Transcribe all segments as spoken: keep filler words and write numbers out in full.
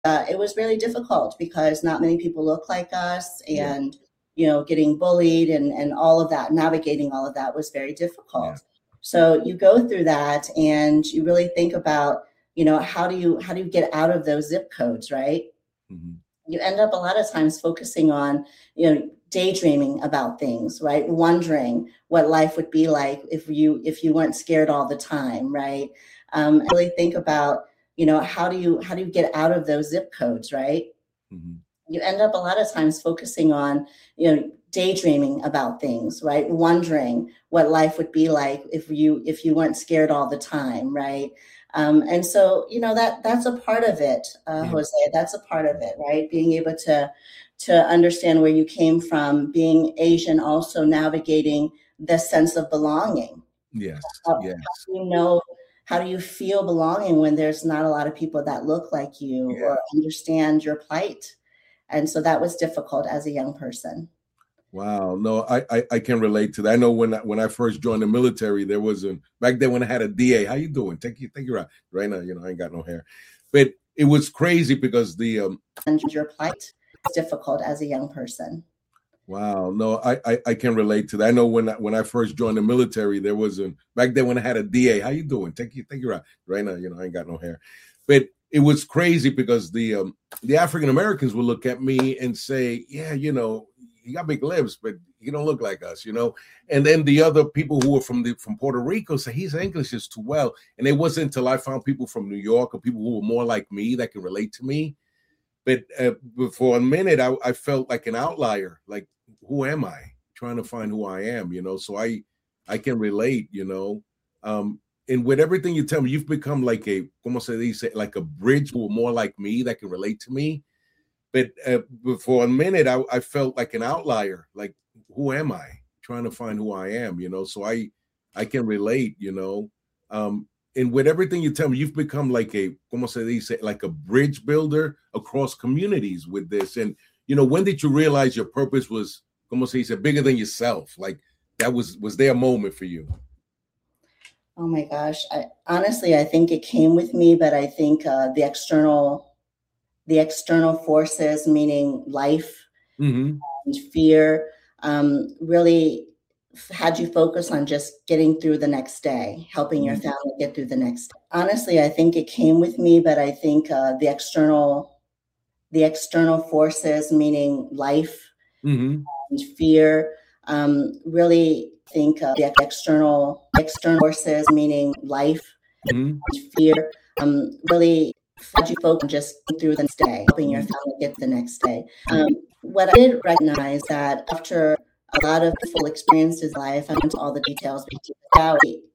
Uh, it was really difficult because not many people look like us, Yeah. and you know, getting bullied and and all of that, navigating all of that was very Yeah. difficult. So you go through that, and you really think about, you know, how do you how do you get out of those zip codes, right? hmm You end up a lot of times focusing on, you know, daydreaming about things, right? Wondering what life would be like if you if you weren't scared all the time, right? Um, really think about, you know, how do you how do you get out of those zip codes, right? hmm You end up a lot of times focusing on, you know, daydreaming about things, right? Wondering what life would be like if you if you weren't scared all the time, right? Um, and so, you know, that that's a part of it, uh, Yeah. Jose. That's a part of it, right? Being able to to understand where you came from, being Asian, also navigating the sense of belonging. Yes. How, how Yes. do you know? How do you feel belonging when there's not a lot of people that look like you Yeah. or understand your plight? And so that was difficult as a young person. Wow. No, I, I I can relate to that. I know when I, when I first joined the military, there was a back then when I had a D A. How you doing? Take you take you out right now. You know, I ain't got no hair, but it was crazy because the um. And your plight was difficult as a young person. Wow. No, I, I I can relate to that. I know when I, when I first joined the military, there was a back then when I had a D A. How you doing? Take you take you out right now. You know, I ain't got no hair, but it was crazy because the um the African Americans would look at me and say, yeah, you know, you got big lips, but you don't look like us, you know. And then the other people who were from the from Puerto Rico say his English is too well. And it wasn't until I found people from New York or people who were more like me that can relate to me. But, uh, but for a minute, I, I felt like an outlier. Like, who am I? Trying to find who I am, you know. So I I can relate, you know. Um, and with everything you tell me, you've become like a, como se dice, like a bridge who are more like me that can relate to me. But, uh, but for a minute, I, I felt like an outlier. Like, who am I? Trying to find who I am, you know. So I I can relate, you know. Um, and with everything you tell me, you've become like a, como se dice, like a bridge builder across communities with this. And you know, when did you realize your purpose was, como se dice, bigger than yourself? Like that was was there a moment for you? Oh my gosh. I, honestly, I think it came with me, but I think uh, the external, the external forces, meaning life Mm-hmm. and fear, um, really f- had you focus on just getting through the next day, helping your family get through the next day. Honestly, I think it came with me, but I think uh, the external, the external forces, meaning life Mm-hmm. and fear, um, really think uh, the external external forces, meaning life Mm-hmm. and fear, um, really had you focus on just through the next day, helping your family get the next day. Um, what I did recognize that after a lot of full experiences in life, I went into all the details, but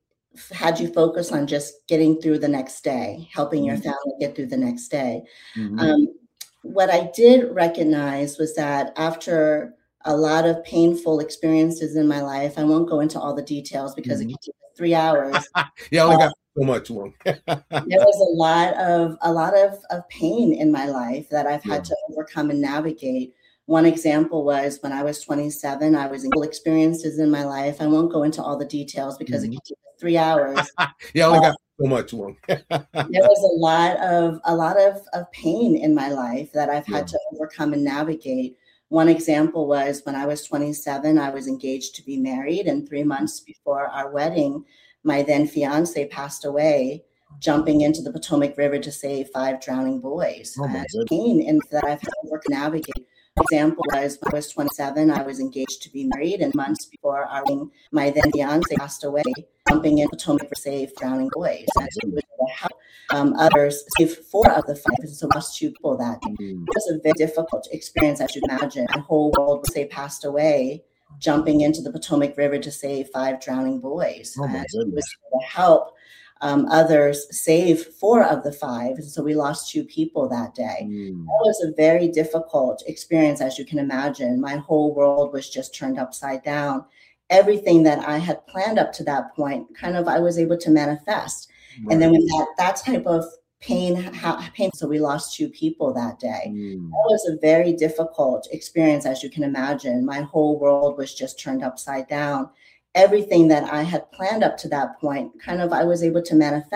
had you focus on just getting through the next day, helping your family get through the next day. Mm-hmm. Um, what I did recognize was that after a lot of painful experiences in my life, I won't go into all the details because it Mm-hmm. could take three hours. Yeah, I only Uh, got so much one. there was a lot of a lot of, of pain in my life that I've Yeah. had to overcome and navigate. One example was when I was twenty-seven, I was in full experiences in my life. I won't go into all the details because it Mm-hmm. could take three hours. Yeah, I only Uh, got so much one. there was a lot of a lot of, of pain in my life that I've Yeah. had to overcome and navigate. One example was when I was twenty-seven, I was engaged to be married, and three months before our wedding, my then fiance passed away, jumping into the Potomac River to save five drowning boys. Oh my And goodness. pain in that I've had to overcome and navigate. Example was when I was twenty-seven, I was engaged to be married, and months before our wedding, my then fiance passed away, jumping in Potomac to save drowning boys. And he was able to help um, others save four of the five. So lost two people that day. Mm. It was a very difficult experience, as you imagine. My whole world, say, passed away, jumping into the Potomac River to save five drowning boys. Oh my And he was goodness. able to help um, others save four of the five. And so we lost two people that day. Mm. That was a very difficult experience, as you can imagine. My whole world was just turned upside down. Everything that I had planned up to that point, kind of, I was able to manifest. Right. And then when that that type of pain, ha- pain, so we lost two people that day. Mm. That was a very difficult experience, as you can imagine. My whole world was just turned upside down. Everything that I had planned up to that point, kind of, I was able to manifest.